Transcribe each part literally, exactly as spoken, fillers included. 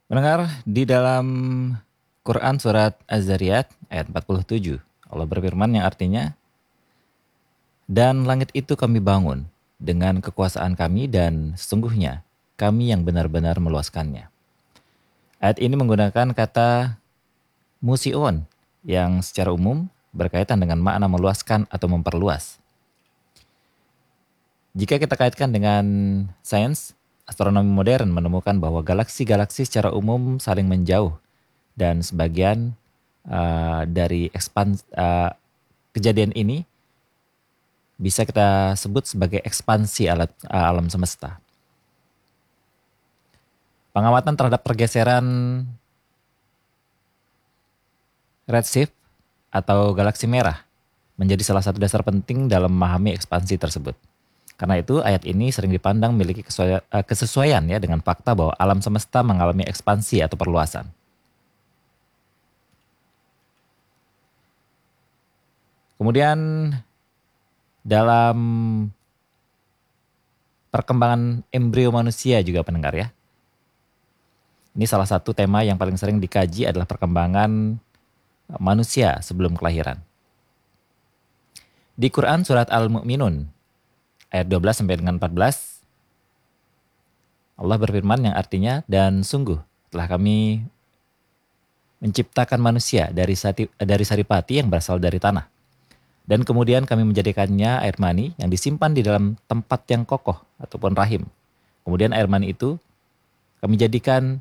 Mendengar di dalam Quran surat Az-Zariyat ayat empat puluh tujuh, Allah berfirman yang artinya, dan langit itu kami bangun dengan kekuasaan kami dan sesungguhnya kami yang benar-benar meluaskannya. Ayat ini menggunakan kata musion yang secara umum berkaitan dengan makna meluaskan atau memperluas. Jika kita kaitkan dengan sains, astronomi modern menemukan bahwa galaksi-galaksi secara umum saling menjauh dan sebagian uh, dari ekspans uh, kejadian ini bisa kita sebut sebagai ekspansi alat, uh, alam semesta. Pengamatan terhadap pergeseran redshift atau galaksi merah menjadi salah satu dasar penting dalam memahami ekspansi tersebut. Karena itu ayat ini sering dipandang memiliki kesesuaian ya dengan fakta bahwa alam semesta mengalami ekspansi atau perluasan. Kemudian dalam perkembangan embrio manusia juga pendengar ya. Ini salah satu tema yang paling sering dikaji adalah perkembangan manusia sebelum kelahiran. Di Quran surat Al-Mu'minun ayat dua belas sampai dengan empat belas, Allah berfirman yang artinya, dan sungguh telah kami menciptakan manusia dari sati, dari saripati yang berasal dari tanah. Dan kemudian kami menjadikannya air mani yang disimpan di dalam tempat yang kokoh ataupun rahim. Kemudian air mani itu kami jadikan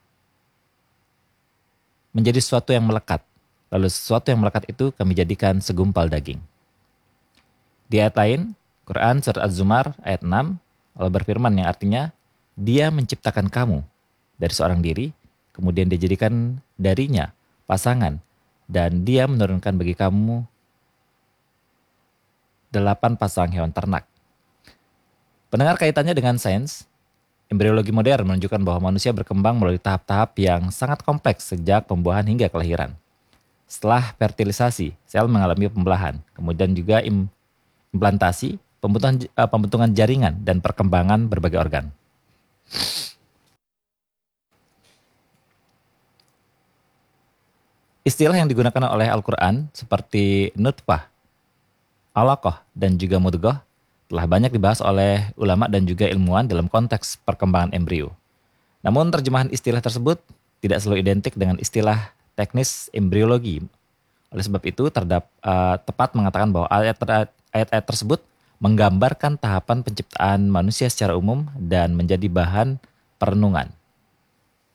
menjadi sesuatu yang melekat. Lalu sesuatu yang melekat itu kami jadikan segumpal daging. Di ayat lain, Quran surat Az-Zumar ayat enam, Allah berfirman yang artinya, Dia menciptakan kamu dari seorang diri, kemudian Dia jadikan darinya pasangan, dan Dia menurunkan bagi kamu delapan pasang hewan ternak. Pendengar, kaitannya dengan sains, embriologi modern menunjukkan bahwa manusia berkembang melalui tahap-tahap yang sangat kompleks sejak pembuahan hingga kelahiran. Setelah fertilisasi, sel mengalami pembelahan, kemudian juga im- implantasi, pembentukan, uh, pembentukan jaringan, dan perkembangan berbagai organ. Istilah yang digunakan oleh Al-Quran seperti nutfah, alaqah, dan juga mudghah telah banyak dibahas oleh ulama dan juga ilmuwan dalam konteks perkembangan embrio. Namun terjemahan istilah tersebut tidak selalu identik dengan istilah teknis embriologi. Oleh sebab itu terdapat uh, tepat mengatakan bahwa ayat-ayat tersebut menggambarkan tahapan penciptaan manusia secara umum dan menjadi bahan perenungan.